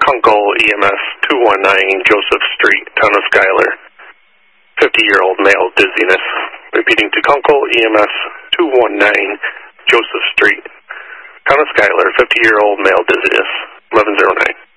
Kunkel EMS 219 Joseph Street, Town of Schuyler. 50-year-old male dizziness. Repeating to Kunkel EMS 219 Joseph Street, Town of Schuyler. 50-year-old male dizziness. 1109.